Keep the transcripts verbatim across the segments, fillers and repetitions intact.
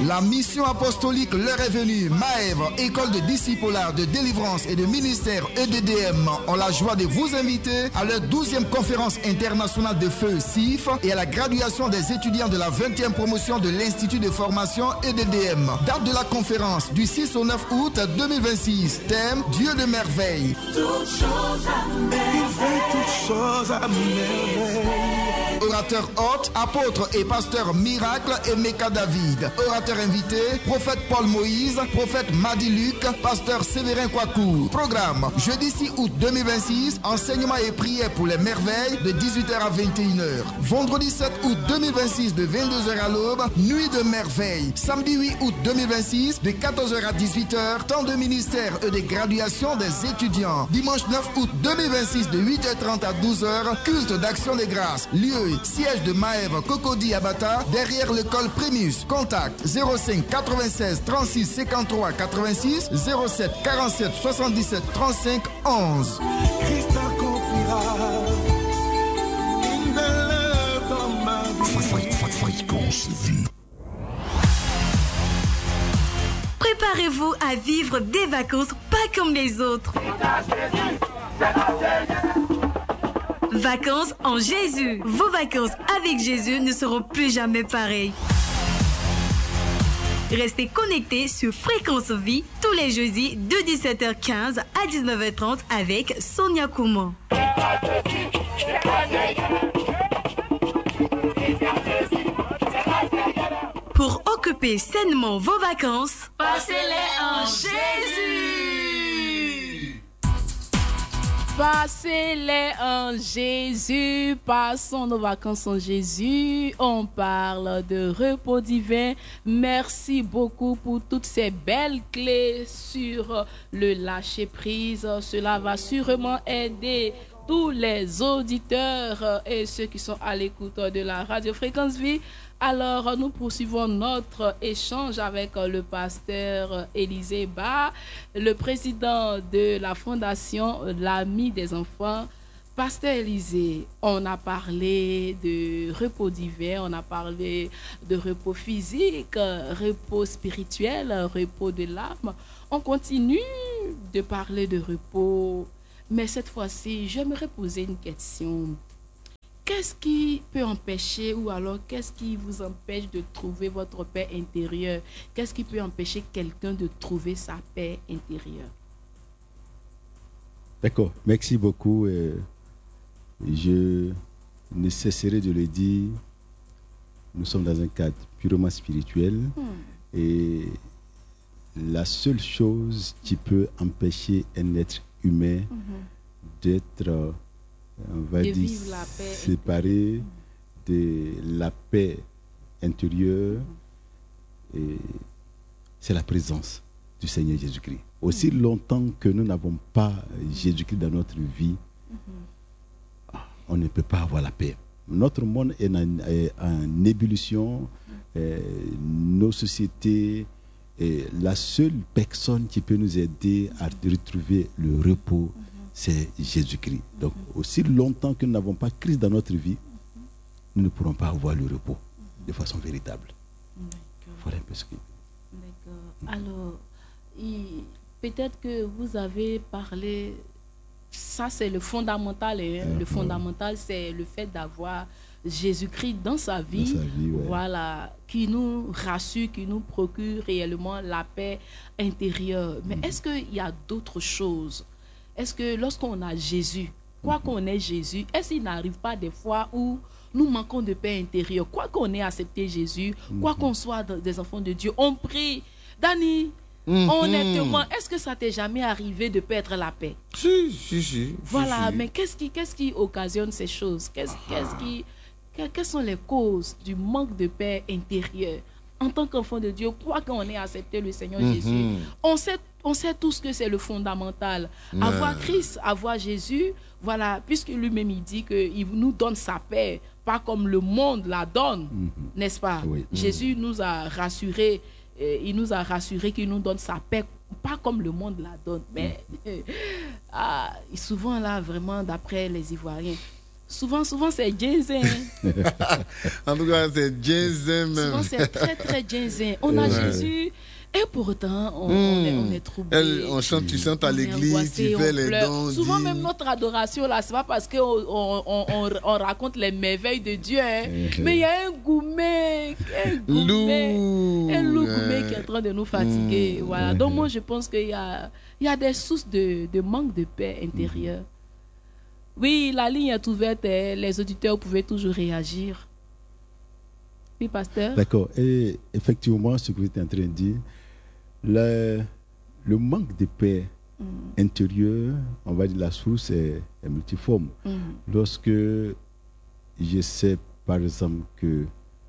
La mission apostolique leur est venue. Maève, école de discipolage, de délivrance et de ministère E D D M, ont la joie de vous inviter à leur douzième conférence internationale de feu S I F et à la graduation des étudiants de la vingtième promotion de l'Institut de formation E D D M. Date de la conférence du six au neuf août deux mille vingt-six. Thème Dieu de merveille. Toutes choses à merveille. Toutes choses à merveille. Orateur hôte, apôtre et pasteur Miracle et Meka David. Orateur invité, prophète Paul Moïse, prophète Madi Luc, pasteur Séverin Kwaku. Programme, jeudi six août deux mille vingt-six, enseignement et prière pour les merveilles de dix-huit heures à vingt et une heures. Vendredi sept août deux mille vingt-six de vingt-deux heures à l'aube, nuit de merveilles. Samedi huit août deux mille vingt-six de quatorze heures à dix-huit heures, temps de ministère et de graduation des étudiants. Dimanche neuf août deux mille vingt-six de huit heures trente à douze heures, culte d'action des grâces. Lieu, siège de Maève Cocody Abata, derrière l'école Primus. Contact zéro cinq quatre-vingt-seize trente-six cinquante-trois quatre-vingt-six, zéro sept quarante-sept soixante-dix-sept trente-cinq onze. Christ accomplira une belle œuvre dans ma vie. Fréquence vie. Préparez-vous à vivre des vacances pas comme les autres. Vacances en Jésus. Vos vacances avec Jésus ne seront plus jamais pareilles. Restez connectés sur Fréquence Vie tous les jeudis de dix-sept heures quinze à dix-neuf heures trente avec Sonia Kouman. Pour occuper sainement vos vacances, passez-les en Jésus. Passez-les en Jésus, passons nos vacances en Jésus. On parle de repos divin. Merci beaucoup pour toutes ces belles clés sur le lâcher-prise. Cela va sûrement aider tous les auditeurs et ceux qui sont à l'écoute de la radio Fréquence Vie. Alors, nous poursuivons notre échange avec le pasteur Élisée Ba, le président de la fondation L'Ami des enfants. Pasteur Élisée, on a parlé de repos divin, on a parlé de repos physique, repos spirituel, repos de l'âme. On continue de parler de repos, mais cette fois-ci, j'aimerais poser une question. Qu'est-ce qui peut empêcher ou alors qu'est-ce qui vous empêche de trouver votre paix intérieure? Qu'est-ce qui peut empêcher quelqu'un de trouver sa paix intérieure? D'accord, merci beaucoup. Je ne cesserai de le dire, nous sommes dans un cadre purement spirituel hmm. et la seule chose qui peut empêcher un être humain hmm. d'être... on va de dire séparé de la paix intérieure, mm-hmm. et c'est la présence du Seigneur Jésus-Christ. Aussi mm-hmm. longtemps que nous n'avons pas Jésus-Christ dans notre vie, mm-hmm. on ne peut pas avoir la paix. Notre monde est en, est en ébullition, mm-hmm. euh, nos sociétés, et la seule personne qui peut nous aider à retrouver le repos, mm-hmm. c'est Jésus-Christ. Donc, aussi longtemps que nous n'avons pas Christ dans notre vie, nous ne pourrons pas avoir le repos de façon véritable. Voilà un peu ce que... D'accord. Alors, il... peut-être que vous avez parlé, ça c'est le fondamental, hein? euh, le fondamental c'est le fait d'avoir Jésus-Christ dans sa vie, dans sa vie ouais. Voilà, qui nous rassure, qui nous procure réellement la paix intérieure. Mais mm-hmm. est-ce qu'il y a d'autres choses? Est-ce que lorsqu'on a Jésus, quoi qu'on ait Jésus, est-ce qu'il n'arrive pas des fois où nous manquons de paix intérieure, quoi qu'on ait accepté Jésus, quoi qu'on soit des enfants de Dieu, on prie. Dani, mm-hmm. honnêtement, est-ce que ça t'est jamais arrivé de perdre la paix? Si, si, si. Voilà, si, si. mais qu'est-ce qui, qu'est-ce qui occasionne ces choses? Qu'est-ce, qu'est-ce qui, que, quelles sont les causes du manque de paix intérieure? En tant qu'enfant de Dieu, quoi qu'on ait accepté le Seigneur mm-hmm. Jésus, on sait On sait tous que c'est le fondamental. Ouais. Avoir Christ, avoir Jésus, voilà, puisque lui-même il dit qu'il nous donne sa paix, pas comme le monde la donne, mm-hmm. n'est-ce pas? Oui. Jésus mm-hmm. nous a rassuré, euh, il nous a rassuré qu'il nous donne sa paix, pas comme le monde la donne. Mais mm-hmm. euh, ah, souvent là, vraiment, d'après les Ivoiriens, Souvent, souvent c'est ginseng. En tout cas, c'est ginseng même. Souvent, c'est très, très ginseng. On a Ouais. Jésus et pourtant, on, Mmh. on est, on est troublé. Elle, on chante, tu chantes à On est l'église, angoissé, tu on fais les pleure. dons. Souvent, dis- même notre adoration, là, c'est pas parce qu'on on, on, on, on raconte les merveilles de Dieu, hein. Mais il y a un gourmet, un gourmet, Loup. un loup Ouais. gourmet qui est en train de nous fatiguer. Mmh. Voilà. Donc, moi, je pense qu'il y a, il y a des sources de, de manque de paix intérieure. Oui, la ligne est ouverte, hein. Les auditeurs pouvaient toujours réagir. Oui, pasteur. D'accord. Et effectivement, ce que vous êtes en train de dire, le, le manque de paix Mm. intérieure, on va dire la source est, est multiforme. Mm. Lorsque je sais, par exemple, que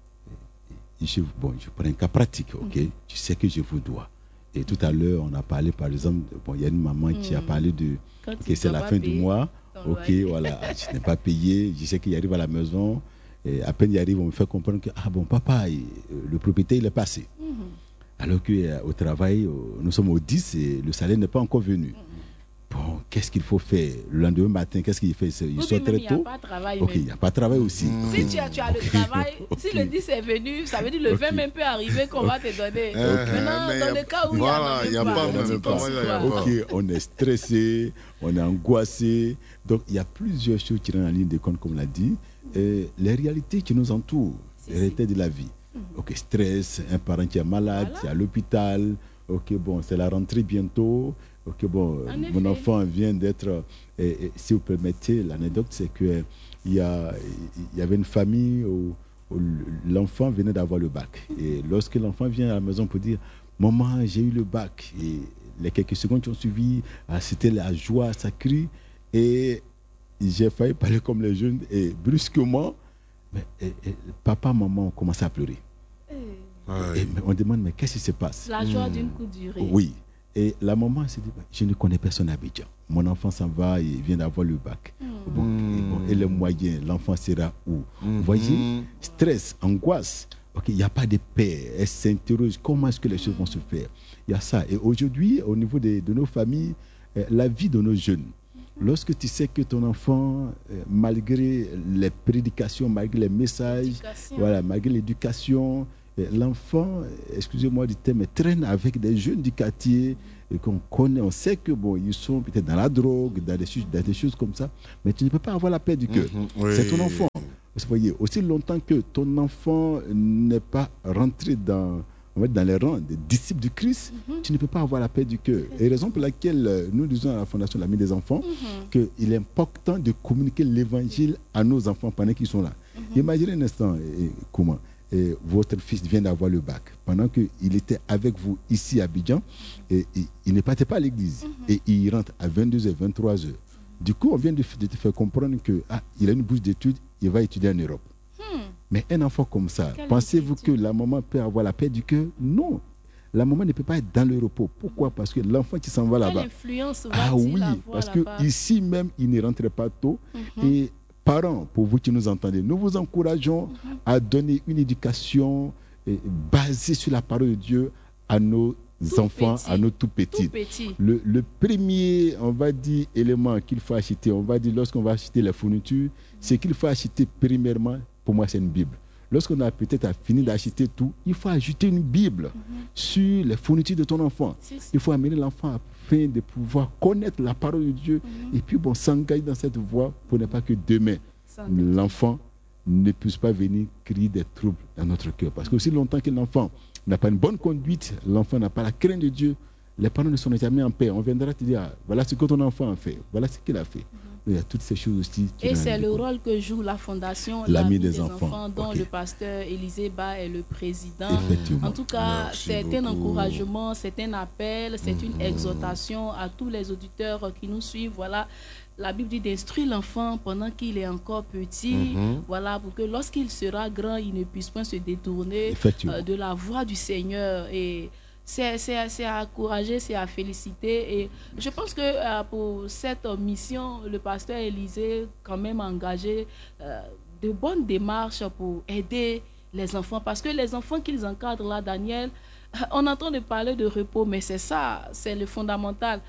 je, bon, je prends un cas pratique, ok, Mm. je sais que je vous dois. Et tout à l'heure, on a parlé, par exemple, de- bon, il y a une maman qui a Mm. parlé de Quand que il c'est doit la pas fin du payer mois, ton ok, loyer. voilà, je n'ai pas payé, je sais qu'il arrive à la maison, et à peine il arrive, on me fait comprendre que, ah bon, papa, il- le propriétaire, il est passé. Mhm. Alors qu'au travail, euh, nous sommes au dix et le salaire n'est pas encore venu. Mhm. Bon, qu'est-ce qu'il faut faire? Le lendemain matin, qu'est-ce qu'il fait? Il Ou sort bien même, très il n'y a tôt. pas de travail. Ok, même. il n'y a pas de travail aussi. Mm. Si tu as, tu as le travail, si Ok. le dix est venu, ça veut dire le Ok. vingt même peut arriver qu'on va te donner. Euh, Maintenant, mais dans y a- le cas où voilà, il y n'y a a, pas même même pas, pas, c'est moi, y a quoi? pas. Ok, on est stressé, on est angoissé. Donc, il y a plusieurs choses qui rentrent en ligne de compte, comme l'a dit. Et les réalités qui nous entourent, Si, les réalités de la vie. Ok, stress, un parent qui est malade, Voilà. qui est à l'hôpital. Ok, bon, c'est la rentrée bientôt. Ok, bon, En mon effet. enfant vient d'être. Et, et si vous permettez, l'anecdote, c'est que il y, a, il y avait une famille où, où l'enfant venait d'avoir le bac. Et lorsque l'enfant vient à la maison pour dire maman, j'ai eu le bac, et les quelques secondes qui ont suivi, ah, c'était la joie, ça crie. Et j'ai failli parler comme les jeunes, et brusquement, mais, et- et papa, maman ont commencé à pleurer. Eh, Ouais. Et on demande, mais qu'est-ce qui se passe? La joie d'une courte durée. Oui. Et la maman s'est dit, bah, je ne connais personne à Abidjan. Mon enfant s'en va, il vient d'avoir le bac. Bon, et, bon, et les moyens, l'enfant sera où? Vous voyez, stress, angoisse. Ok, il n'y a pas de paix. Elle s'interroge, comment est-ce que les choses vont se faire? Il y a ça. Et aujourd'hui, au niveau de, de nos familles, euh, la vie de nos jeunes, lorsque tu sais que ton enfant, euh, malgré les prédications, malgré les messages, L'éducation. voilà, malgré l'éducation, euh, l'enfant, euh, excusez-moi du terme, traîne avec des jeunes du quartier et qu'on connaît, on sait que bon, ils sont peut-être dans la drogue, dans des, choses, dans des choses comme ça, mais tu ne peux pas avoir la paix du cœur. Mhm, oui. C'est ton enfant. Vous voyez, aussi longtemps que ton enfant n'est pas rentré dans, on va dire, dans les rangs des disciples du Christ, tu ne peux pas avoir la paix du cœur. Et raison pour laquelle euh, nous disons à la Fondation L'Ami des Enfants qu'il est important de communiquer l'évangile à nos enfants pendant qu'ils sont là. Imaginez un instant, eh, comment eh, votre fils vient d'avoir le bac, pendant qu'il était avec vous ici à Abidjan, et, et il ne partait pas à l'église, et il rentre à vingt-deux heures, vingt-trois heures. Du coup, on vient de, de te faire comprendre que ah, il a une bourse d'études, il va étudier en Europe. Mais un enfant comme ça, Quelle pensez-vous que inquiétude. la maman peut avoir la paix du cœur? Non. La maman ne peut pas être dans le repos. Pourquoi? Parce que l'enfant qui s'en va Quelle là-bas. influence Ah va-t-il oui, avoir parce que là-bas? ici même, il ne rentre pas tôt. Mhm. Et parents, pour vous qui nous entendez, nous vous encourageons à donner une éducation eh, basée sur la parole de Dieu à nos Tout enfants, petit. à nos tout petits. Tout petit. Le, le premier, on va dire, élément qu'il faut acheter, on va dire, lorsqu'on va acheter les fournitures, c'est qu'il faut acheter premièrement, pour moi, c'est une Bible. Lorsqu'on a peut-être fini d'acheter tout, il faut ajouter une Bible sur les fournitures de ton enfant. Si, si. Il faut amener l'enfant afin de pouvoir connaître la parole de Dieu et puis bon, s'engager dans cette voie pour ne pas que demain, Sans doute. l'enfant ne puisse pas venir crier des troubles dans notre cœur. Parce que aussi longtemps que l'enfant n'a pas une bonne conduite, l'enfant n'a pas la crainte de Dieu, les parents ne sont jamais en paix. On viendra te dire, ah, voilà ce que ton enfant a fait, voilà ce qu'il a fait. Il y a toutes ces choses aussi. qui Et rentrent c'est en le compte. rôle que joue la Fondation L'Ami L'Ami des des, enfants. enfants, dont Ok. le pasteur Élisée Ba est le président. Effectivement. En tout cas, Merci c'est un beaucoup. encouragement, c'est un appel, c'est une exhortation à tous les auditeurs qui nous suivent. Voilà, la Bible dit d'instruire l'enfant pendant qu'il est encore petit. Mhm. Voilà, pour que lorsqu'il sera grand, il ne puisse pas se détourner Effectivement. euh, de la voie du Seigneur. Et c'est c'est- c'est à encourager, c'est à féliciter. Et je pense que euh, pour cette mission, le pasteur Élisée quand même a engagé euh, de bonnes démarches pour aider les enfants. Parce que les enfants qu'ils encadrent là, Daniel, on entend de parler de repos, mais c'est ça, c'est le fondamental.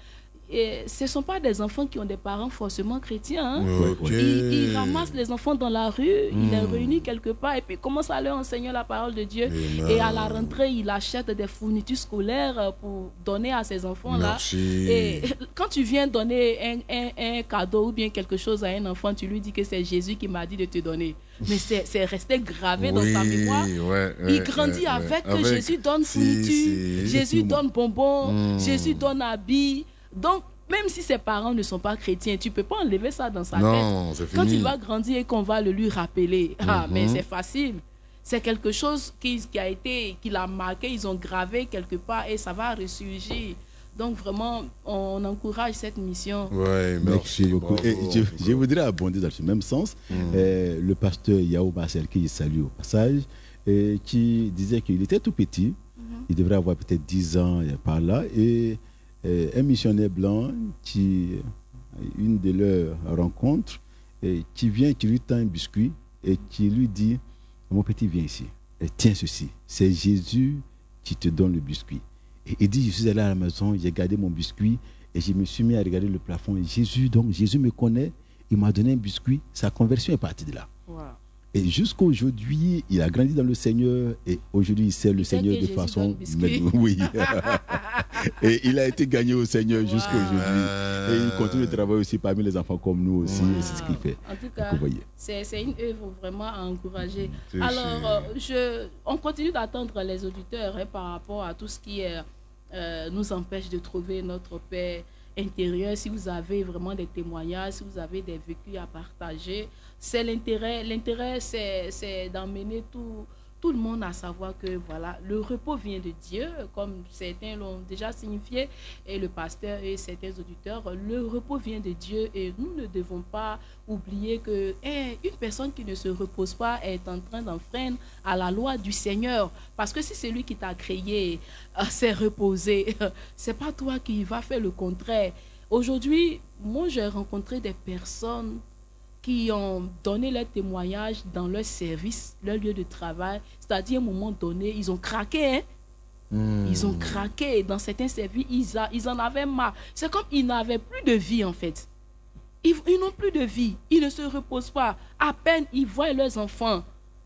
et ce ne sont pas des enfants qui ont des parents forcément chrétiens. Hein. Ok. Ils, ils ramassent les enfants dans la rue, Mm. ils les réunissent quelque part et puis commencent à leur enseigner la parole de Dieu. Amen. Et à la rentrée, il achète des fournitures scolaires pour donner à ces enfants-là. Merci. Et quand tu viens donner un, un, un cadeau ou bien quelque chose à un enfant, tu lui dis que c'est Jésus qui m'a dit de te donner. Mais c'est c'est resté gravé dans sa Oui, mémoire. ouais, ouais, Il grandit ouais, avec ouais. que Avec- Jésus donne Si, fourniture, si. Jésus donne bonbons, Mm. Jésus donne habits. Donc, même si ses parents ne sont pas chrétiens, tu ne peux pas enlever ça dans sa Non, tête. c'est Quand fini. il va grandir et qu'on va le lui rappeler, ah, Mhm. mais c'est facile. C'est quelque chose qui, qui a été, qui l'a marqué, ils ont gravé quelque part et ça va ressurgir. Donc vraiment, on encourage cette mission. Ouais, merci, beaucoup. bravo. Et je, je voudrais abonder dans ce même sens. Mm. Euh, le pasteur Yao Marcel, qui salue au passage, et qui disait qu'il était tout petit, il devrait avoir peut-être dix ans et par là, et euh, un missionnaire blanc, qui, une de leurs rencontres, et qui vient, qui lui tend un biscuit et qui lui dit, mon petit, viens ici, et tiens ceci, c'est Jésus qui te donne le biscuit. Et il dit, je suis allé à la maison, j'ai gardé mon biscuit et je me suis mis à regarder le plafond. Et Jésus, donc, Jésus me connaît, il m'a donné un biscuit. Sa conversion est partie de là. Wow. Et jusqu'à aujourd'hui, il a grandi dans le Seigneur et aujourd'hui, il sert le Il sait Seigneur que de Jésus façon... donne biscuit. Mais- oui. Et il a été gagné au Seigneur Wow. jusqu'à aujourd'hui. Et il continue de travailler aussi parmi les enfants comme nous aussi. Wow. Et c'est ce qu'il fait. En tout Donc, cas, vous voyez. c'est c'est une œuvre vraiment à encourager. C'est- Alors, euh, je, on continue d'attendre les auditeurs hein, par rapport à tout ce qui euh, euh, nous empêche de trouver notre paix intérieure. Si vous avez vraiment des témoignages, si vous avez des vécus à partager, c'est l'intérêt. L'intérêt, c'est c'est d'emmener tout, tout le monde à savoir que voilà, le repos vient de Dieu, comme certains l'ont déjà signifié, et le pasteur et certains auditeurs, le repos vient de Dieu et nous ne devons pas oublier que hein, une personne qui ne se repose pas est en train d'enfreindre à la loi du Seigneur. Parce que si c'est lui qui t'a créé, euh, s'est reposé, c'est pas toi qui va faire le contraire. Aujourd'hui, moi j'ai rencontré des personnes qui ont donné leur témoignage dans leur service, leur lieu de travail, c'est-à-dire à un moment donné, ils ont craqué, hein? Mm. Ils ont craqué dans certains services, ils, a- ils en avaient marre. C'est comme ils n'avaient plus de vie en fait. Ils, ils n'ont plus de vie, ils ne se reposent pas. À peine ils voient leurs enfants.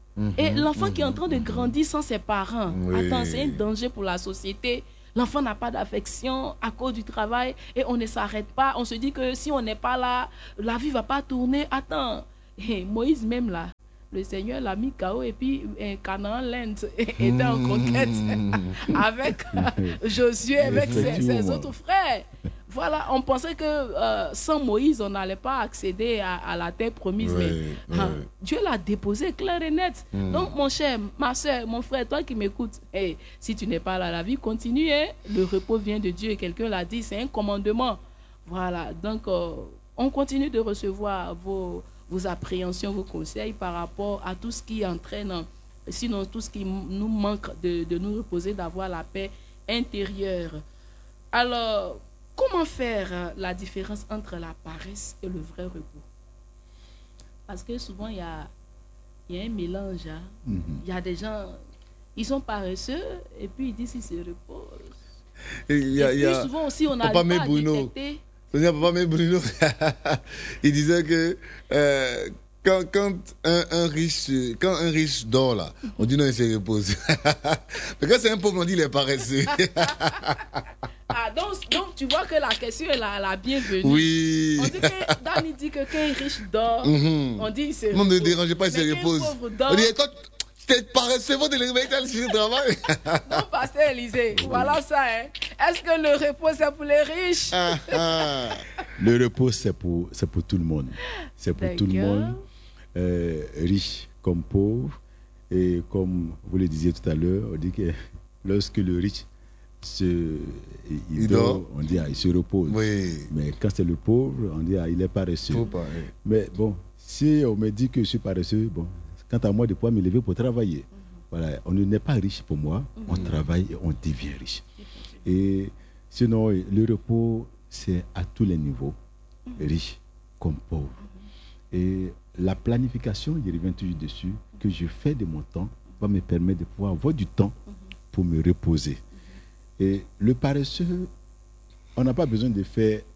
Et l'enfant qui est en train de grandir sans ses parents, Oui. attends, c'est un danger pour la société. L'enfant n'a pas d'affection à cause du travail et on ne s'arrête pas. On se dit que si on n'est pas là, la vie ne va pas tourner. Attends, et Moïse même là, le Seigneur l'a mis K O et puis euh, Canaan, l'Inde, était en conquête avec euh, Josué, avec ses, ses Effectivement. autres frères. Voilà, on pensait que euh, sans Moïse, on n'allait pas accéder à, à la terre promise. Ouais, mais hein, ouais. Dieu l'a déposé clair et net. Mm. Donc, mon cher, ma soeur, mon frère, toi qui m'écoutes, hey, si tu n'es pas là, la vie continue. Hein? Le repos vient de Dieu. Quelqu'un l'a dit, c'est un commandement. Voilà, donc euh, on continue de recevoir vos, vos appréhensions, vos conseils par rapport à tout ce qui entraîne, sinon tout ce qui m- nous manque de, de nous reposer, d'avoir la paix intérieure. Alors, comment faire euh, la différence entre la paresse et le vrai repos? Parce que souvent, il y a, il y a un mélange. Hein. Mhm. Il y a des gens, ils sont paresseux et puis ils disent qu'ils se reposent. Et il y a, et il y puis a souvent aussi, on Papa n'arrive Mé pas à Bruno. détecter. Sonia, Papa Mé Bruno, il disait que euh, quand, quand un, un riche, quand un riche dort là, on dit non, il se repose. Mais quand c'est un pauvre, on dit il est paresseux. Ah, donc, donc, tu vois que la question est la, la bienvenue. Oui. On dit que, Dani dit que quand un riche dort, Mhm. on dit il se Non, ne repose. dérangez pas, il se Mais qu'un repose. pauvre dort, On dit, toi, t'es paresseux, faut te lever, t'as le sujet de travail. non, pasteur Élisée, voilà ça. Hein. Est-ce que le repos, c'est pour les riches? Ah, ah. Le repos, c'est pour, c'est pour tout le monde. C'est pour tout le D'accord. monde, euh, riche comme pauvre. Et comme vous le disiez tout à l'heure, on dit que lorsque le riche se, il, Il dort, dort. on dit ah, il se repose. Oui. Mais quand c'est le pauvre, on dit ah, il est paresseux. Faut pas. oui. Mais bon, si on me dit que je suis paresseux, bon, quant à moi de pouvoir me lever pour travailler. Voilà, on n'est pas riche pour moi, on travaille et on devient riche. Et sinon, le repos, c'est à tous les niveaux, riche comme pauvre. Et la planification, je reviens toujours dessus, que je fais de mon temps, va me permettre de pouvoir avoir du temps pour me reposer. Et le paresseux, on n'a pas besoin de faire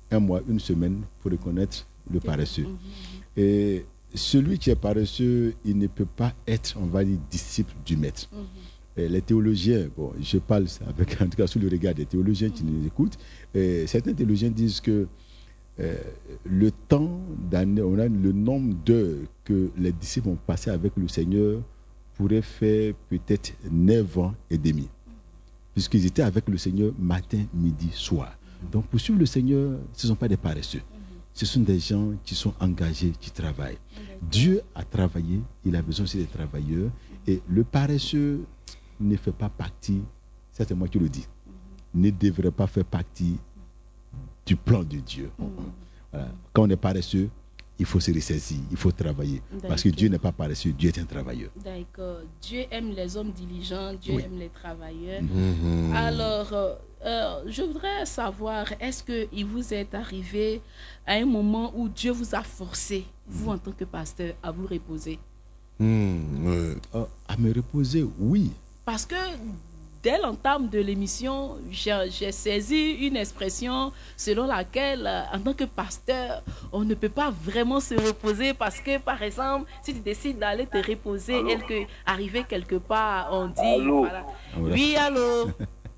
un mois, une semaine pour reconnaître le paresseux. Et celui qui est paresseux, il ne peut pas être, on va dire, disciple du maître. Et les théologiens, bon, je parle avec, en tout cas sous le regard des théologiens qui nous écoutent, et certains théologiens disent que euh, le temps d'année, on a le nombre d'heures que les disciples ont passé avec le Seigneur pourrait faire peut-être neuf ans et demi. Puisqu'ils étaient avec le Seigneur matin, midi, soir. Donc pour suivre le Seigneur, ce ne sont pas des paresseux. Ce sont des gens qui sont engagés, qui travaillent. Dieu a travaillé, il a besoin aussi des travailleurs. Et le paresseux ne fait pas partie, ça c'est moi qui le dis, ne devrait pas faire partie du plan de Dieu. Voilà. Quand on est paresseux, il faut se ressaisir, il faut travailler. Parce que Dieu n'est pas paresseux, Dieu est un travailleur. D'accord. Dieu aime les hommes diligents, Dieu Oui. aime les travailleurs. Mhm. Alors, euh, euh, je voudrais savoir, est-ce qu'il vous est arrivé à un moment où Dieu vous a forcé, vous en tant que pasteur, à vous reposer? Hmm, ouais. Euh, à me reposer, oui. Parce que dès l'entame de l'émission, j'ai j'ai saisi une expression selon laquelle, euh, en tant que pasteur, on ne peut pas vraiment se reposer parce que, par exemple, si tu décides d'aller te reposer et que arriver quelque part, on dit... Allô? Voilà. Voilà. Oui, allô?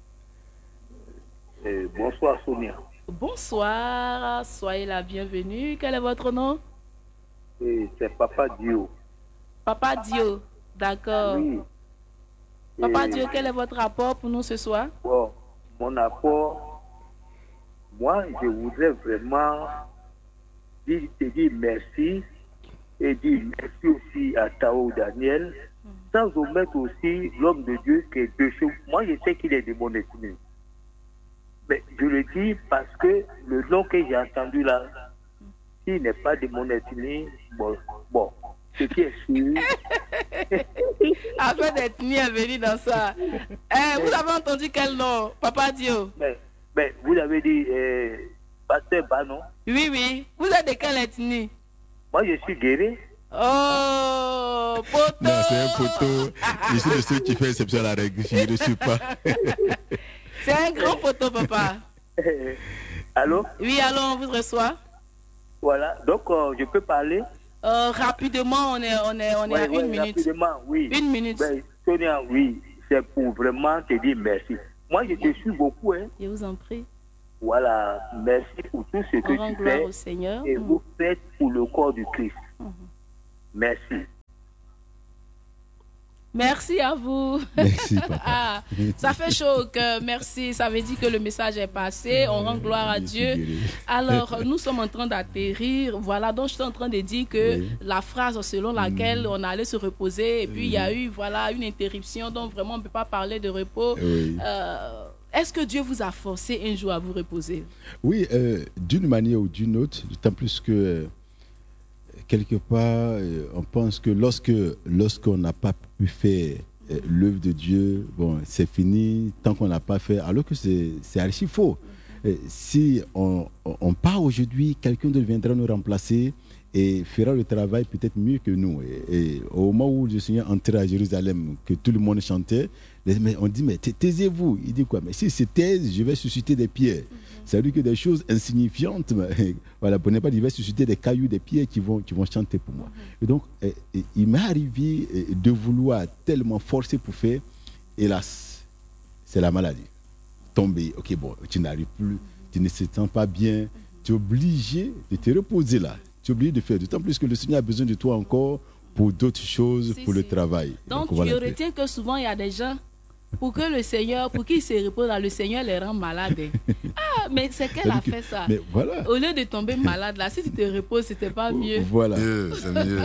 Eh, bonsoir Sonia. Bonsoir, soyez la bienvenue. Quel est votre nom? Eh, c'est Papa Dio. Papa Dio, d'accord. Oui. Papa Eh, Dio, quel est votre rapport pour nous ce soir? Bon, mon apport, moi, je voudrais vraiment dire, te dire merci et dire merci aussi à Tao Daniel, sans omettre aussi l'homme de Dieu qui est de chez. Moi, je sais qu'il est de mon ethnie. Mais je le dis parce que le nom que j'ai entendu là, s'il n'est pas de mon ethnie, bon, bon, ce qui est sûr. Afin d'être bienvenu dans ça. Eh, vous avez entendu quel nom, Papa Dio? Mais, mais vous avez dit, euh, Pasteur Banon, Oui, oui. Vous êtes de quelle ethnie? moi je suis guéri. Oh, poteau. Non, c'est un poteau. Je suis de ceux qui font exception à la règle. Je ne suis pas. C'est un grand poteau, papa. Allô? Oui, allons, on vous reçoit. Voilà, donc euh, je peux parler. Euh, rapidement, on est, on est, on est Ouais, à ouais, une minute. rapidement, oui. Une minute. Ben, Sonia, oui, c'est pour vraiment te dire merci. Moi, je te suis beaucoup, hein. Je vous en prie. Voilà, merci pour tout ce que On rend tu gloire fais au Seigneur. et Mm. vous faites pour le corps du Christ. Merci. Merci à vous. Merci, papa. Ah, ça fait chaud au cœur. Merci. Ça veut dire que le message est passé. On rend gloire à Je suis Dieu. guéri. Alors, nous sommes en train d'atterrir. Voilà, donc je suis en train de dire que Oui. la phrase selon laquelle on allait se reposer, et puis il y a eu voilà, une interruption, donc vraiment on ne peut pas parler de repos. Oui. Euh, Est-ce que Dieu vous a forcé un jour à vous reposer? Oui, euh, d'une manière ou d'une autre, d'autant plus que euh, quelque part, euh, on pense que lorsque lorsqu'on n'a pas pu faire euh, l'œuvre de Dieu, bon, c'est fini tant qu'on n'a pas fait, alors que c'est c'est archi faux. Euh, si on, on part aujourd'hui, quelqu'un d'autre viendra nous remplacer et fera le travail peut-être mieux que nous. Et, et au moment où le Seigneur entrait à Jérusalem, que tout le monde chantait, mais on dit, mais taisez-vous. Il dit quoi? Mais si c'est taise, je vais susciter des pierres. C'est-à-dire que des choses insignifiantes, mais, voilà, pour ne pas dire, je vais susciter des cailloux, des pierres qui vont, qui vont chanter pour moi. Et donc, eh, eh, il m'est arrivé eh, de vouloir tellement forcer pour faire, hélas, c'est la maladie. Tomber, ok, bon, tu n'arrives plus, tu ne te sens pas bien, tu es obligé de te reposer là. Tu es obligé de faire, d'autant plus que le Seigneur a besoin de toi encore pour d'autres choses, Si, pour si. le travail. Donc, tu voilà. retiens que souvent il y a des gens, pour que le Seigneur, pour qu'ils se reposent, là, le Seigneur les rend malades. Ah, mais c'est qu'elle a C'est-à-dire que- fait ça. Mais voilà. Au lieu de tomber malade, là, si tu te reposes, c'était pas mieux. Voilà. Mieux, c'est mieux.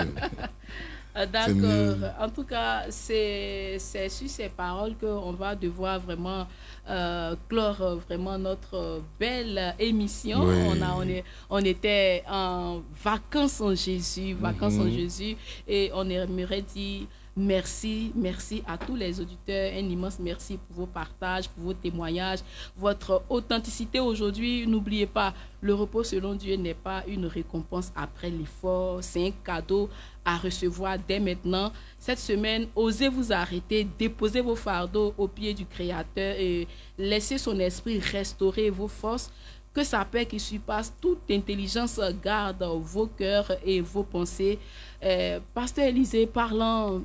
Euh, C'est mieux. D'accord. En tout cas, c'est c'est sur ces paroles qu'on va devoir vraiment euh, clore euh, vraiment notre euh, belle émission. Oui. On, a, on, est, on était en vacances en Jésus, vacances en Jésus, et on aimerait dire merci, merci à tous les auditeurs, un immense merci pour vos partages, pour vos témoignages, votre authenticité aujourd'hui. N'oubliez pas, le repos selon Dieu n'est pas une récompense après l'effort, c'est un cadeau à recevoir dès maintenant. Cette semaine, osez vous arrêter, déposez vos fardeaux aux pieds du Créateur et laissez son esprit restaurer vos forces. Que sa paix qui surpasse toute intelligence garde vos cœurs et vos pensées. Euh, Pasteur Élisée, parlant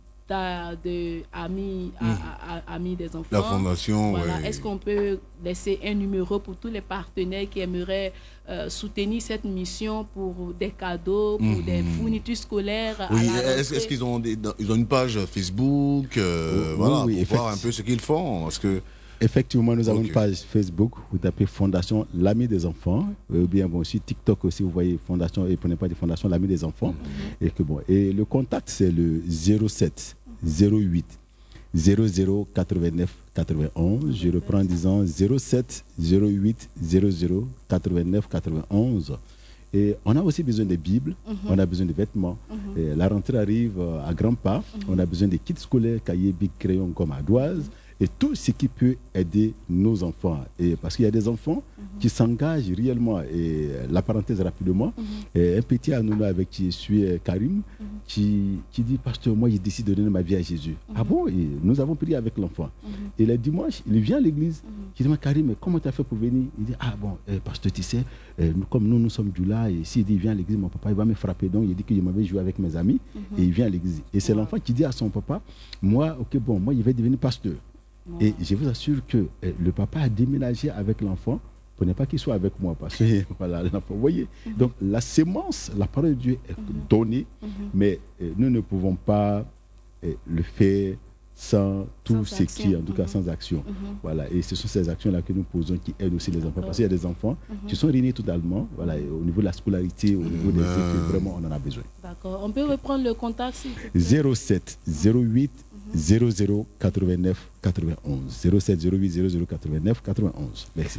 de amis, mmh. à, à, amis des enfants. La fondation, voilà. ouais. Est-ce qu'on peut laisser un numéro pour tous les partenaires qui aimeraient euh, soutenir cette mission pour des cadeaux, pour mmh. des fournitures scolaires? Oui, est-ce, est-ce qu'ils ont, des, ils ont une page Facebook, euh, oui, voilà, oui, pour voir un peu ce qu'ils font? Parce que effectivement, nous avons okay. une page Facebook, vous tapez Fondation L'Ami des Enfants, ou bien bon, aussi TikTok aussi, vous voyez Fondation, et prenez pas des Fondations L'Ami des Enfants. Mm-hmm. Et, que, bon, et le contact, c'est le zéro sept zéro huit zéro zéro quatre-vingt-neuf quatre-vingt-onze. Je reprends en disant zéro sept zéro huit zéro zéro quatre-vingt-neuf quatre-vingt-onze. Et on a aussi besoin de Bibles, mm-hmm. on a besoin de vêtements. Mm-hmm. Et la rentrée arrive à grands pas, mm-hmm. on a besoin de kits scolaires, cahiers, bics, crayons comme ardoises. Et tout ce qui peut aider nos enfants. Et parce qu'il y a des enfants mm-hmm. qui s'engagent réellement. Et la parenthèse rapidement, mm-hmm. et un petit à nous avec qui je suis, Karim, mm-hmm. qui, qui dit, pasteur, moi, je décide de donner ma vie à Jésus. Mm-hmm. Ah bon? Et nous avons prié avec l'enfant. Mm-hmm. Et le dimanche, il vient à l'église. Mm-hmm. Je dis, Karim, mais comment tu as fait pour venir? Il dit, ah bon, eh, pasteur, tu sais, eh, nous, comme nous, nous sommes du là, et s'il dit, il vient à l'église, mon papa, il va me frapper. Donc, il dit qu'il m'avait joué avec mes amis, mm-hmm. et il vient à l'église. Et c'est wow. l'enfant qui dit à son papa, moi, ok, bon, moi, il va devenir pasteur. Wow. Et je vous assure que eh, le papa a déménagé avec l'enfant pour ne pas qu'il soit avec moi. Parce que, voilà, l'enfant, vous voyez. Mm-hmm. Donc, la sémence, la parole de Dieu est mm-hmm. donnée, mm-hmm. mais eh, nous ne pouvons pas eh, le faire sans tout ce qui, en tout cas, mm-hmm. sans action. Mm-hmm. Voilà. Et ce sont ces actions-là que nous posons qui aident aussi les enfants. D'accord. Parce qu'il y a des enfants mm-hmm. qui sont réunis totalement, voilà, au niveau de la scolarité, au niveau mm-hmm. des études, vraiment, on en a besoin. D'accord. On peut reprendre le contact, s'il vous plaît. zéro sept zéro huit zéro zéro quatre-vingt-neuf quatre-vingt-onze. zéro sept zéro huit zéro zéro quatre-vingt-neuf quatre-vingt-onze. Merci.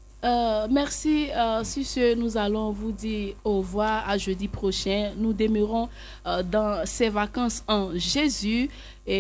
Euh, merci. Euh, sur ce, nous allons vous dire au revoir à jeudi prochain. Nous demeurons euh, dans ces vacances en Jésus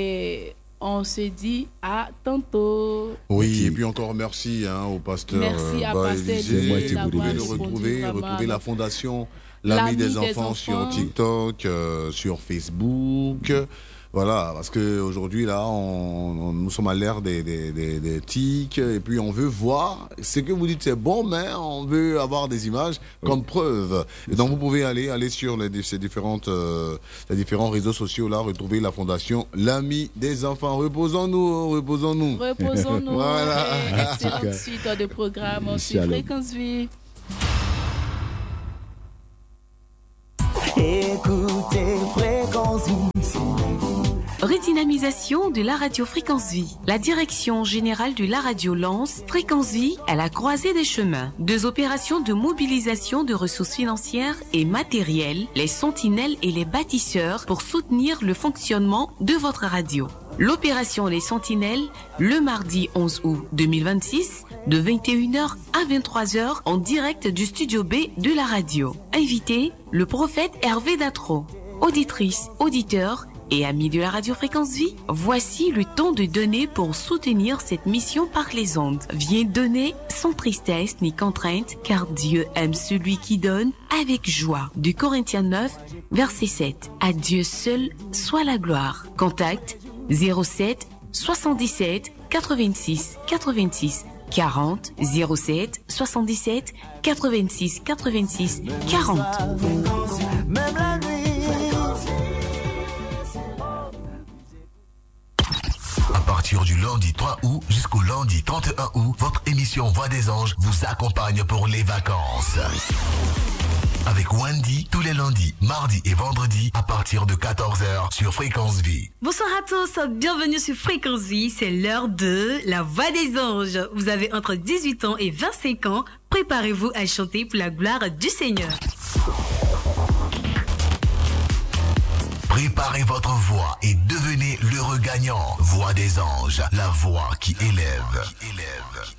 et on se dit à tantôt. Oui, merci. Et puis encore merci hein, au pasteur. Merci à bah, pasteur Élisée. Vous pouvez le retrouver, retrouver la fondation L'Ami des, des enfants sur TikTok, euh, sur Facebook. Voilà, parce qu'aujourd'hui, là, on, on, nous sommes à l'ère des, des, des, des tics, et puis on veut voir, ce que vous dites c'est bon, mais on veut avoir des images comme oui. preuve. Et donc vous pouvez aller, aller sur les, ces différentes, euh, les différents réseaux sociaux, là, retrouver la fondation L'Ami des enfants. Reposons-nous, reposons-nous. Reposons-nous. Voilà. Excellente suite de programme sur Fréquence Vie. Écoutez Fréquence Vie. Redynamisation de la radio Fréquence Vie. La direction générale de la radio lance Fréquence Vie à la croisée des chemins. Deux opérations de mobilisation de ressources financières et matérielles, les sentinelles et les bâtisseurs pour soutenir le fonctionnement de votre radio. L'opération Les Sentinelles, le mardi onze août deux mille vingt-six, de vingt et une heures à vingt-trois heures en direct du studio B de la radio. Invité, le prophète Hervé Datro. Auditrices, auditeurs et amis de la radio Fréquence Vie, voici le temps de donner pour soutenir cette mission par les ondes. Viens donner sans tristesse ni contrainte, car Dieu aime celui qui donne avec joie. De Corinthiens neuf, verset sept. À Dieu seul soit la gloire. Contact zéro sept soixante-dix-sept quatre-vingt-six quatre-vingt-six quarante zéro sept soixante-dix-sept quatre-vingt-six quatre-vingt-six quarante. Même la nuit. À partir du lundi trois août jusqu'au lundi trente et un août, votre émission Voix des Anges vous accompagne pour les vacances. Avec Wendy, tous les lundis, mardis et vendredis, à partir de quatorze heures sur Fréquence Vie. Bonsoir à tous, bienvenue sur Fréquence Vie, c'est l'heure de la Voix des Anges. Vous avez entre dix-huit ans et vingt-cinq ans, préparez-vous à chanter pour la gloire du Seigneur. Préparez votre voix et devenez l'heureux gagnant. Voix des Anges, la voix qui élève. Qui élève.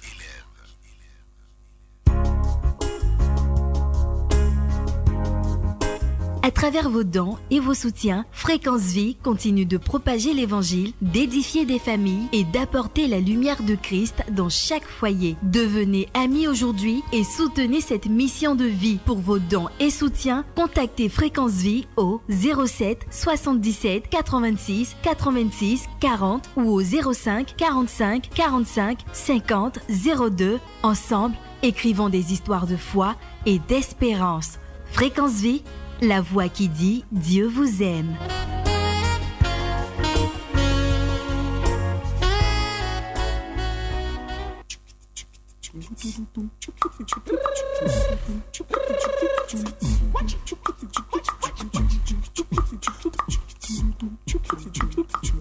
À travers vos dons et vos soutiens, Fréquence Vie continue de propager l'évangile, d'édifier des familles et d'apporter la lumière de Christ dans chaque foyer. Devenez amis aujourd'hui et soutenez cette mission de vie. Pour vos dons et soutiens, contactez Fréquence Vie au zéro sept soixante-dix-sept quatre-vingt-six quatre-vingt-six quarante ou au zéro cinq quarante-cinq quarante-cinq cinquante zéro deux. Ensemble, écrivons des histoires de foi et d'espérance. Fréquence Vie, la voix qui dit Dieu vous aime.